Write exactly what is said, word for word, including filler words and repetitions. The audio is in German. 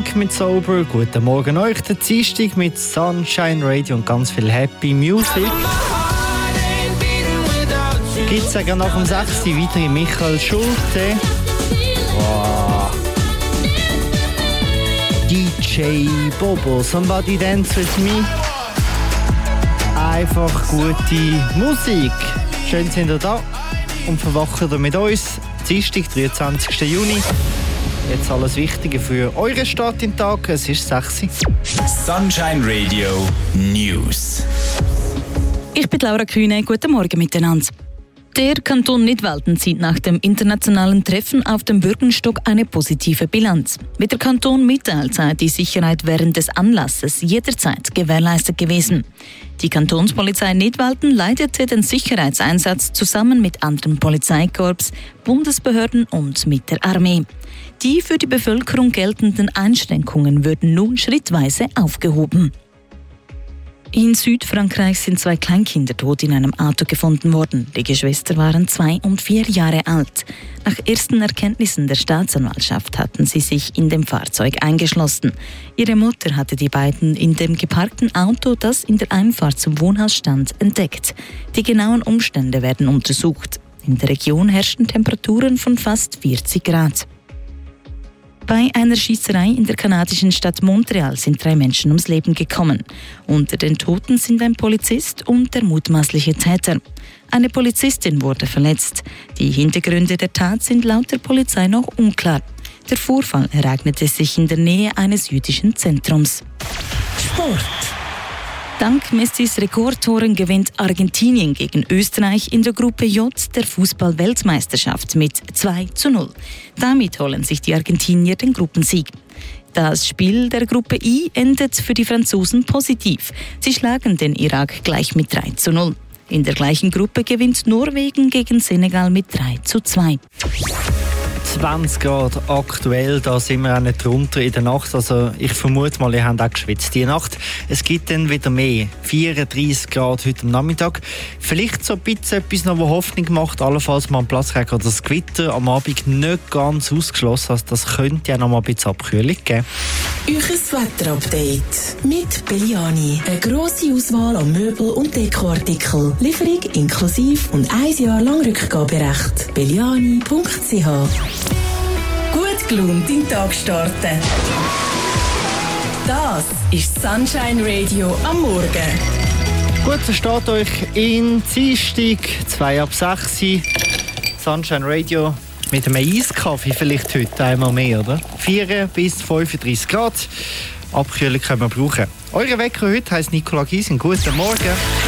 Montag mit Sober. Guten Morgen euch. Der Dienstag mit Sunshine Radio und ganz viel Happy Music. Gibt es ja nach dem sechs weitere Michael Schulte. Wow. D J Bobo, Somebody Dance With Me. Einfach gute Musik. Schön sind ihr da und verwachen ihr mit uns. Dienstag, dreiundzwanzigsten Juni. Jetzt alles Wichtige für euren Start in den Tag. Es ist sechs Uhr. Sunshine Radio News. Ich bin Laura Kühne. Guten Morgen miteinander. Der Kanton Nidwalden zieht nach dem internationalen Treffen auf dem Bürgenstock eine positive Bilanz. Wie der Kanton mitteilt, sei die Sicherheit während des Anlasses jederzeit gewährleistet gewesen. Die Kantonspolizei Nidwalden leitete den Sicherheitseinsatz zusammen mit anderen Polizeikorps, Bundesbehörden und mit der Armee. Die für die Bevölkerung geltenden Einschränkungen würden nun schrittweise aufgehoben. In Südfrankreich sind zwei Kleinkinder tot in einem Auto gefunden worden. Die Geschwister waren zwei und vier Jahre alt. Nach ersten Erkenntnissen der Staatsanwaltschaft hatten sie sich in dem Fahrzeug eingeschlossen. Ihre Mutter hatte die beiden in dem geparkten Auto, das in der Einfahrt zum Wohnhaus stand, entdeckt. Die genauen Umstände werden untersucht. In der Region herrschten Temperaturen von fast vierzig Grad. Bei einer Schießerei in der kanadischen Stadt Montreal sind drei Menschen ums Leben gekommen. Unter den Toten sind ein Polizist und der mutmaßliche Täter. Eine Polizistin wurde verletzt. Die Hintergründe der Tat sind laut der Polizei noch unklar. Der Vorfall ereignete sich in der Nähe eines jüdischen Zentrums. Sport. Dank Messis Rekordtoren gewinnt Argentinien gegen Österreich in der Gruppe J der Fußball-Weltmeisterschaft mit zwei zu null. Damit holen sich die Argentinier den Gruppensieg. Das Spiel der Gruppe I endet für die Franzosen positiv. Sie schlagen den Irak gleich mit drei zu null. In der gleichen Gruppe gewinnt Norwegen gegen Senegal mit drei zu zwei. zwanzig Grad aktuell, da sind wir auch nicht drunter in der Nacht. Also ich vermute mal, ihr habt auch geschwitzt die Nacht. Es gibt dann wieder mehr, vierunddreissig Grad heute am Nachmittag. Vielleicht so ein bisschen etwas noch, was Hoffnung macht, allenfalls mal ein Platzregen oder das Gewitter am Abend nicht ganz ausgeschlossen. Also das könnte ja noch mal ein bisschen Abkühlung geben. Euches Wetterupdate mit Belliani. Eine grosse Auswahl an Möbel- und Dekoartikel. Lieferung inklusive und ein Jahr lang Rückgaberecht. belliani punkt c h. Gut gelaunt in den Tag starten. Das ist Sunshine Radio am Morgen. Gut, versteht euch in Dienstag, zwei ab sechs. Sunshine Radio mit einem Eiskaffee vielleicht heute einmal mehr, oder? vier bis fünfunddreissig Grad. Abkühlung können wir brauchen. Eure Wecker heute heisst Nicola Giesing. Guten Morgen.